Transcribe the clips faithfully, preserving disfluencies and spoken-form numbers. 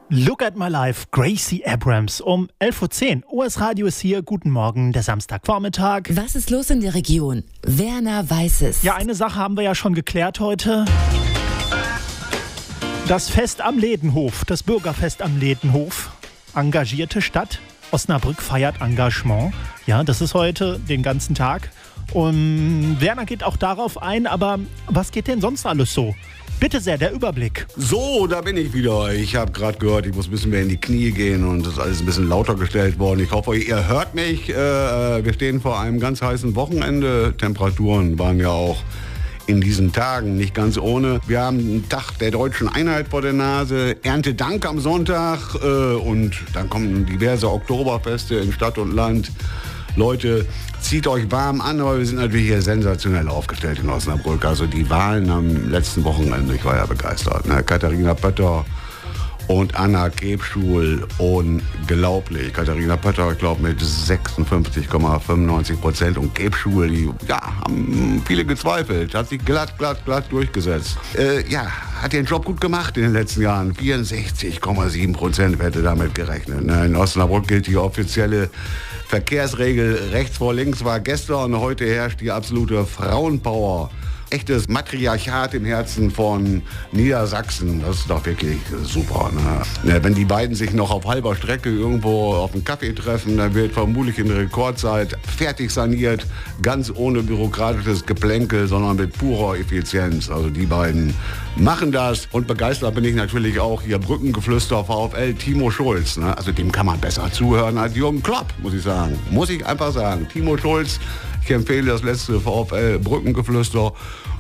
Look at my life, Gracie Abrams um elf Uhr zehn. O S Radio ist hier. Guten Morgen, der Samstagvormittag. Was ist los in der Region? Werner weiß es. Ja, eine Sache haben wir ja schon geklärt heute. Das Fest am Ledenhof, das Bürgerfest am Ledenhof. Engagierte Stadt. Osnabrück feiert Engagement. Ja, das ist heute den ganzen Tag. Und Werner geht auch darauf ein, aber was geht denn sonst alles so? Bitte sehr, der Überblick. So, da bin ich wieder. Ich habe gerade gehört, ich muss ein bisschen mehr in die Knie gehen und das ist alles ein bisschen lauter gestellt worden. Ich hoffe, ihr hört mich. Äh, wir stehen vor einem ganz heißen Wochenende. Temperaturen waren ja auch in diesen Tagen nicht ganz ohne. Wir haben einen Tag der deutschen Einheit vor der Nase, Erntedank am Sonntag äh, und dann kommen diverse Oktoberfeste in Stadt und Land. Leute, zieht euch warm an, aber wir sind natürlich hier sensationell aufgestellt in Osnabrück. Also die Wahlen am letzten Wochenende, ich war ja begeistert. Ne? Katharina Pötter und Anna Gebschul, unglaublich. Katharina Pötter, ich glaube, mit sechsundfünfzig Komma fünfundneunzig Prozent und Gebschul, die ja, haben viele gezweifelt, hat sich glatt, glatt, glatt durchgesetzt. Äh, ja, hat den Job gut gemacht in den letzten Jahren. vierundsechzig Komma sieben Prozent hätte damit gerechnet. Ne? In Osnabrück gilt die offizielle Verkehrsregel, rechts vor links war gestern, heute herrscht die absolute Frauenpower. Echtes Matriarchat im Herzen von Niedersachsen, das ist doch wirklich super. Ne? Wenn die beiden sich noch auf halber Strecke irgendwo auf einen Kaffee treffen, dann wird vermutlich in Rekordzeit fertig saniert, ganz ohne bürokratisches Geplänkel, sondern mit purer Effizienz. Also die beiden machen das und begeistert bin ich natürlich auch hier Brückengeflüster VfL Timo Schulz. Ne? Also dem kann man besser zuhören als Jürgen Klopp, muss ich sagen. Muss ich einfach sagen. Timo Schulz, ich empfehle das letzte VfL Brückengeflüster.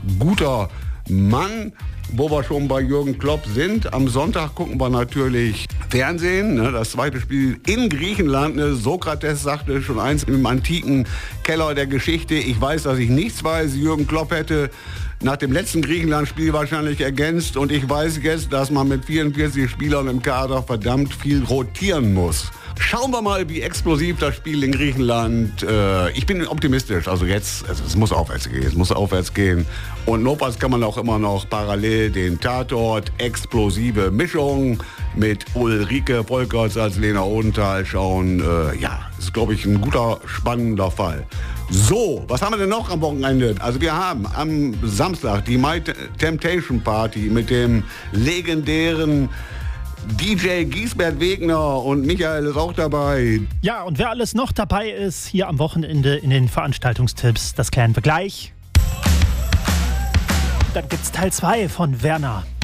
Guter Mann, wo wir schon bei Jürgen Klopp sind. Am Sonntag gucken wir natürlich Fernsehen. Ne, das zweite Spiel in Griechenland. Ne, Sokrates sagte schon eins im antiken Keller der Geschichte. Ich weiß, dass ich nichts weiß. Jürgen Klopp hätte nach dem letzten Griechenland-Spiel wahrscheinlich ergänzt. Und ich weiß jetzt, dass man mit vierundvierzig Spielern im Kader verdammt viel rotieren muss. Schauen wir mal, wie explosiv das Spiel in Griechenland. Äh, ich bin optimistisch. Also jetzt, also es muss aufwärts gehen. Es muss aufwärts gehen. Und notfalls kann man auch immer noch parallel den Tatort, explosive Mischung mit Ulrike Volkerts als Lena Odenthal schauen. Äh, ja, das ist, glaube ich, ein guter, spannender Fall. So, was haben wir denn noch am Wochenende? Also wir haben am Samstag die My Temptation Party mit dem legendären D J Giesbert Wegner und Michael ist auch dabei. Ja, und wer alles noch dabei ist, hier am Wochenende in den Veranstaltungstipps, das klären wir gleich. Dann gibt's Teil zwei von Werner.